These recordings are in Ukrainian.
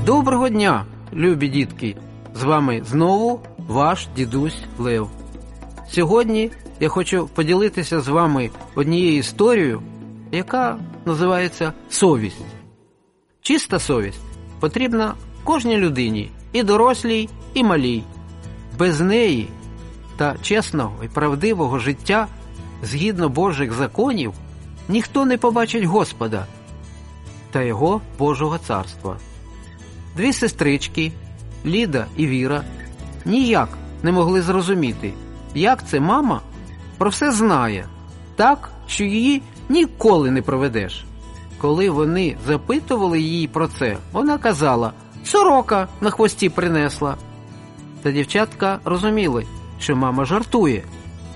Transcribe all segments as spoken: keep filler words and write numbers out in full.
Доброго дня, любі дітки! З вами знову ваш дідусь Лев. Сьогодні я хочу поділитися з вами однією історією, яка називається «Совість». Чиста совість потрібна кожній людині, і дорослій, і малій. Без неї та чесного і правдивого життя, згідно Божих законів, ніхто не побачить Господа та Його Божого царства. Дві сестрички, Ліда і Віра, ніяк не могли зрозуміти, як це мама про все знає, так, що її ніколи не проведеш. Коли вони запитували її про це, вона казала: «Сорока на хвості принесла». Та дівчатка розуміли, що мама жартує.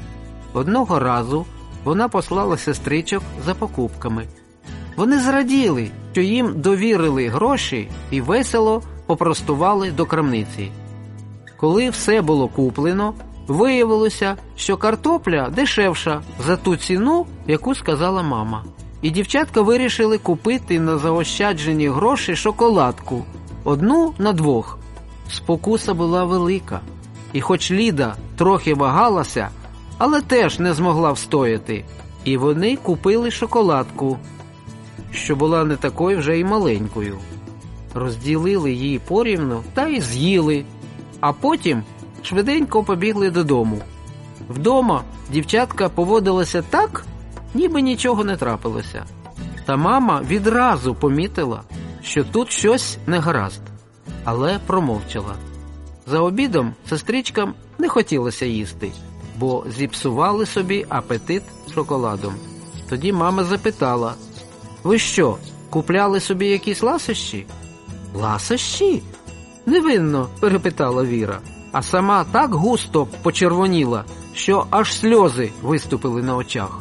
Одного разу вона послала сестричок за покупками. Вони зраділи, що їм довірили гроші, і весело попростували до крамниці. Коли все було куплено, виявилося, що картопля дешевша за ту ціну, яку сказала мама. І дівчатка вирішили купити на заощаджені гроші шоколадку, одну на двох. Спокуса була велика, і хоч Ліда трохи вагалася, але теж не змогла встояти. І вони купили шоколадку, що була не такою вже й маленькою. Розділили її порівну та й з'їли, а потім швиденько побігли додому. Вдома дівчатка поводилася так, ніби нічого не трапилося. Та мама відразу помітила, що тут щось не гаразд, але промовчала. За обідом сестричкам не хотілося їсти, бо зіпсували собі апетит шоколадом. Тоді мама запитала: «Ви що, купляли собі якісь ласощі?» «Ласощі?» – невинно перепитала Віра, а сама так густо почервоніла, що аж сльози виступили на очах.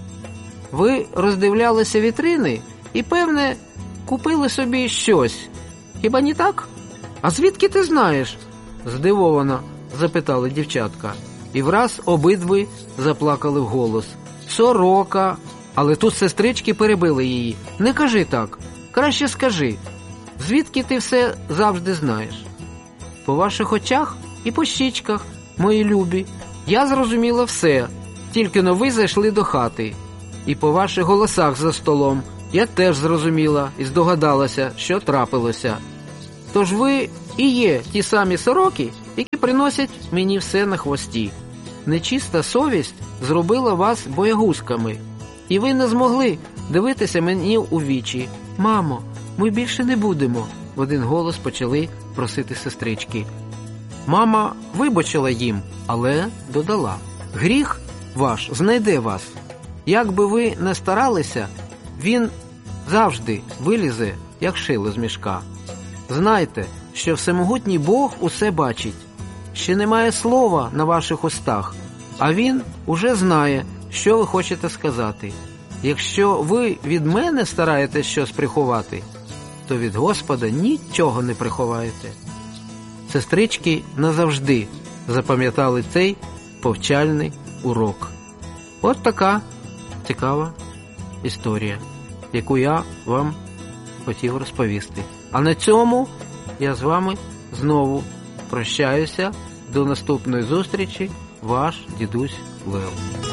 «Ви роздивлялися вітрини і, певне, купили собі щось. Хіба не так? А звідки ти знаєш?» – здивовано запитали дівчатка. І враз обидві заплакали вголос. «Сорока!» Але тут сестрички перебили її. «Не кажи так, краще скажи, звідки ти все завжди знаєш?» «По ваших очах і по щічках, мої любі, я зрозуміла все, тільки-но ви зайшли до хати. І по ваших голосах за столом я теж зрозуміла і здогадалася, що трапилося. Тож ви і є ті самі сороки, які приносять мені все на хвості. Нечиста совість зробила вас боягузками, і ви не змогли дивитися мені у вічі. Мамо, ми більше не будемо», – в один голос почали просити сестрички. Мама вибачила їм, але додала: «Гріх ваш знайде вас. Як би ви не старалися, він завжди вилізе, як шило з мішка. Знайте, що всемогутній Бог усе бачить. Ще немає слова на ваших устах, а він уже знає, що ви хочете сказати. Якщо ви від мене стараєтесь щось приховати, то від Господа нічого не приховаєте». Сестрички назавжди запам'ятали цей повчальний урок. От така цікава історія, яку я вам хотів розповісти. А на цьому я з вами знову прощаюся. До наступної зустрічі. Ваш дідусь Лев.